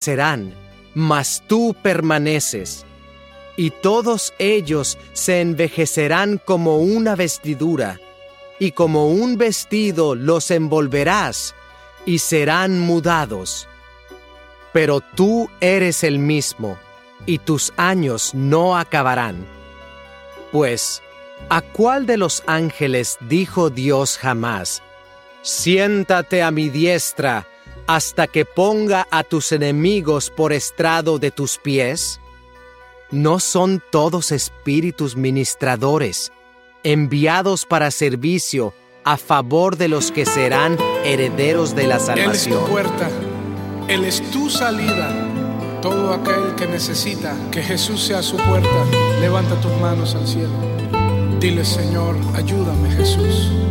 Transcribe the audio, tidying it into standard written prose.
perecerán, mas tú permaneces. Y todos ellos se envejecerán como una vestidura, y como un vestido los envolverás, y serán mudados. Pero tú eres el mismo, y tus años no acabarán. Pues, ¿a cuál de los ángeles dijo Dios jamás: siéntate a mi diestra, hasta que ponga a tus enemigos por estrado de tus pies? ¿No son todos espíritus ministradores, enviados para servicio a favor de los que serán herederos de la salvación? Él es tu puerta, Él es tu salida. Todo aquel que necesita que Jesús sea su puerta, levanta tus manos al cielo. Dile: Señor, ayúdame, Jesús.